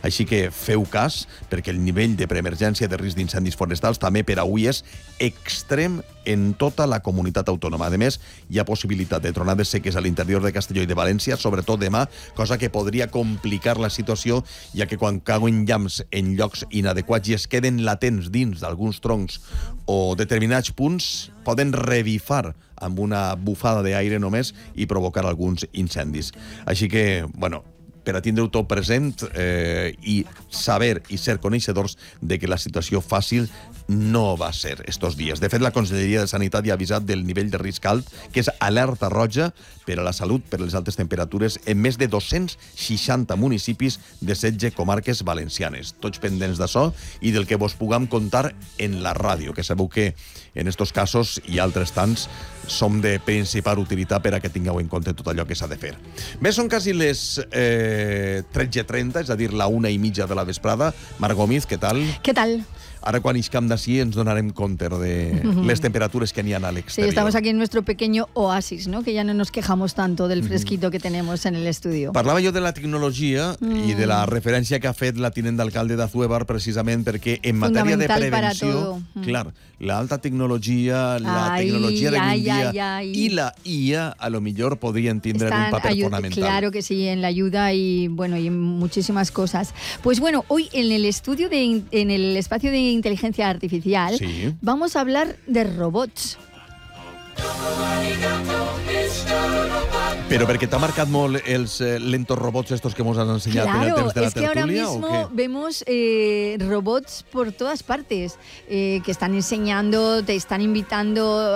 Així que feu cas, perquè el nivell de preemergència de risc d'incendis forestals també per avui és extrem en tota la comunitat autònoma. A més, hi ha possibilitat de tronades seques a l'interior de Castelló i de València, sobretot demà, cosa que podria complicar la situació, ja que quan cauen llamps en llocs inadequats i es queden latents dins d'alguns troncs o determinats punts, poden revifar amb una bufada d'aire només i provocar alguns incendis. Així que, bueno, per a tindre-ho tot present i saber i ser coneixedors de que la situació fàcil no va ser estos dies. De fet, la Conselleria de Sanitat ja ha avisat del nivell de risc alt, que és alerta roja per a la salut per les altes temperatures en més de 260 municipis de 16 comarques valencianes. Tots pendents d'això i del que vos puguem contar en la ràdio, que sabeu que en estos casos i altres tants som de principal utilitat per a que tingueu en compte tot allò que s'ha de fer. Bé, són quasi les 13:30, és a dir, la 1:30 de la vesprada. Marc Gómez, què tal? Què tal? Ahora, cuando iscam d'ací, ens donarem compte de les temperaturas que n'hi ha al exterior. Sí, estamos aquí en nuestro pequeño oasis, ¿no? Que ya no nos quejamos tanto del fresquito que tenemos en el estudio. Parlava jo de la tecnologia i de la referència que ha fet la tinent d'alcalde d'Azúebar, precisament perquè en matèria de prevenció, clar, l'alta tecnologia, la tecnologia d'avui dia i la IA, a lo millor podrien tindre un paper fonamental. Claro que sí, en la ayuda y bueno, y en muchísimas cosas. Pues bueno, hoy en el estudio, en el espacio de inteligencia artificial, sí, vamos a hablar de robots. Però perquè t'ha marcat molt els lentos robots estos que hemos ensenyat en el temps de la tertúlia? Claro, es que ahora mismo vemos robots por todas partes que están enseñando, te están invitando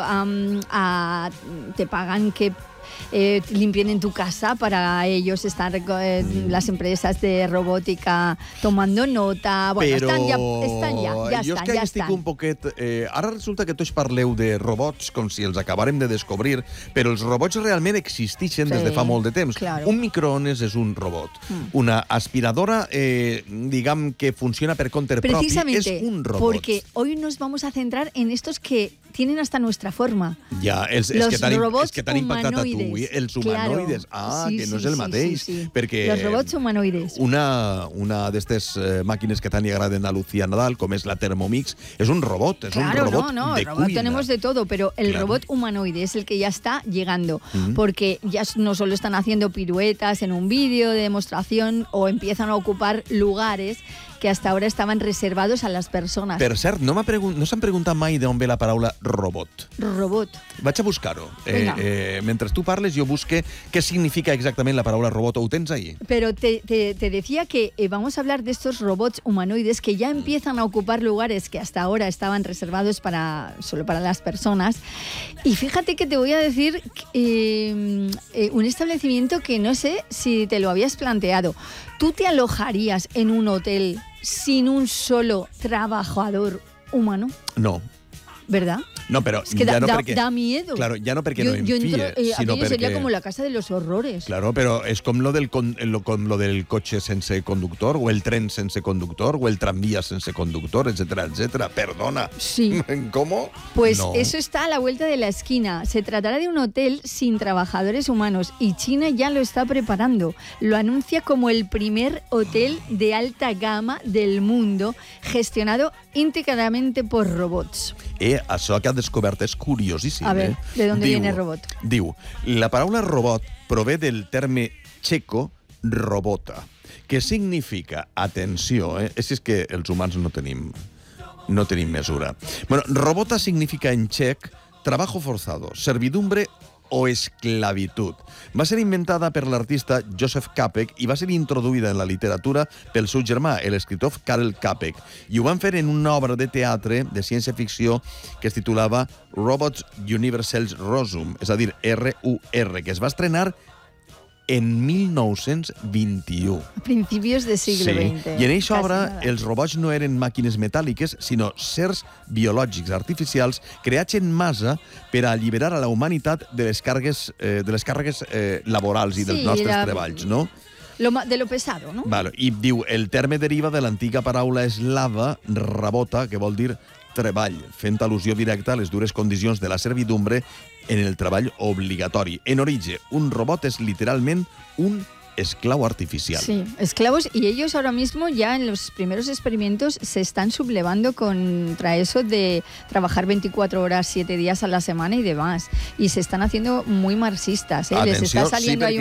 te pagan que limpien en tu casa. Para ellos están las empresas de robótica tomando nota. Bueno, però estan ja jo és que estic un poquet... ara resulta que tots parleu de robots com si els acabàrem de descobrir, però els robots realment existeixen des de fa molt de temps. Claro. Un microones és un robot. Una aspiradora, diguem que funciona per compte propi, és un robot. Porque hoy nos vamos a centrar en estos que tienen hasta nuestra forma. Ja, és que t'han impactat a tu. Els humanoides. Claro. Que no és el mateix. Sí. Perquè los robots humanoides. Una d'estes màquines que tant li agraden a Lucía Nadal, com és la Thermomix, és un robot, és un robot de robot cuina. Tenemos de todo, pero el robot humanoide es el que ya está llegando, porque ya no solo están haciendo piruetas en un vídeo de demostración o empiezan a ocupar lugares que hasta ahora estaban reservados a las personas. Per cert, no s'han preguntat mai d'on ve la paraula robot. Robot. Vaig a buscar-ho. Mentre tu parles, jo busque què significa exactament la paraula robot. ¿Ho tens ahí? Pero te decía que vamos a hablar de estos robots humanoides que ya empiezan a ocupar lugares que hasta ahora estaban reservados solo para las personas. Y fíjate que te voy a decir un establecimiento que no sé si te lo habías planteado. ¿Tú te alojarías en un hotel sin un solo trabajador humano? No. ¿Verdad? No, però es que ja no perquè... da miedo. Claro, ja no perquè no em fie, sinó perquè... sería como la casa de los horrores. Claro, però és com lo del cotxe sense conductor, o el tren sense conductor, o el tranvía sense conductor, etcétera, etcétera. Perdona. Sí. ¿Cómo? Pues no. Eso está a la vuelta de la esquina. Se tratará de un hotel sin trabajadores humanos y China ya lo está preparando. Lo anuncia como el primer hotel de alta gama del mundo gestionado íntegramente por robots. Això que ha descobert és curiosíssim. A ver, ¿de dónde viene robot? Diu, la paraula robot prové del terme txeco robota, que significa, atenció, és que els humans no tenim mesura. Bueno, robota significa en txec trabajo forzado, servidumbre o esclavitud. Va ser inventada per l'artista Joseph Čapek i va ser introduïda en la literatura pel seu germà, l'escriptor Karel Čapek. I ho van fer en una obra de teatre de ciència-ficció que es titulava Robots Universals Rosum, és a dir, RUR, que es va estrenar en 1921. A principios del siglo XX. I en aquesta obra els robots no eren màquines metàl·liques, sinó certs biològics artificials creats en massa per a alliberar a la humanitat de les càrregues laborals i dels nostres treballs, no? De lo pesado, no? Vale. I diu, el terme deriva de l'antiga paraula eslava, rabota, que vol dir treball, fent al·lusió directa a les dures condicions de la servidumbre en el treball obligatori. En origen, un robot és literalment un esclavo artificial. Sí, esclavos, y ellos ahora mismo ya en los primeros experimentos se están sublevando contra eso de trabajar 24 horas, 7 días a la semana y demás. Y se están haciendo muy marxistas, ¿eh? Les está Atenció, saliendo sí, ahí